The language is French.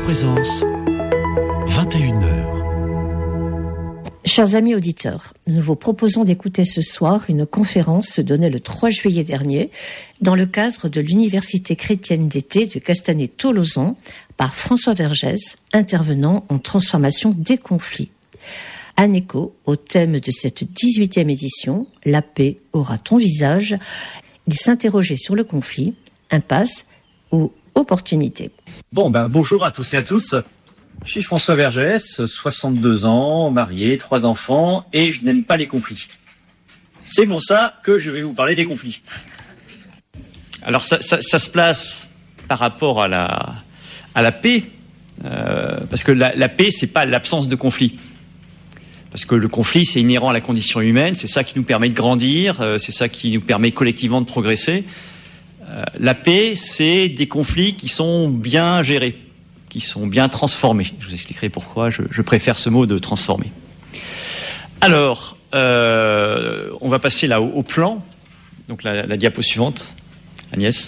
Présence, 21h. Chers amis auditeurs, nous vous proposons d'écouter ce soir une conférence donnée le 3 juillet dernier dans le cadre de l'Université chrétienne d'été de Castanet-Tolosan par François Vergès, intervenant en transformation des conflits. En écho au thème de cette 18e édition, la paix aura ton visage, il s'interrogeait sur le conflit, impasse ou opportunité. Bonjour à tous et à tous. Je suis François Vergès, 62 ans, marié, 3 enfants, et je n'aime pas les conflits. C'est pour ça que je vais vous parler des conflits. Alors ça se place par rapport à la paix, parce que la paix, c'est pas l'absence de conflit. Parce que le conflit, c'est inhérent à la condition humaine, c'est ça qui nous permet de grandir, c'est ça qui nous permet collectivement de progresser. La paix, c'est des conflits qui sont bien gérés, qui sont bien transformés. Je vous expliquerai pourquoi je préfère ce mot de transformer. Alors, on va passer là au plan. Donc la diapo suivante, Agnès.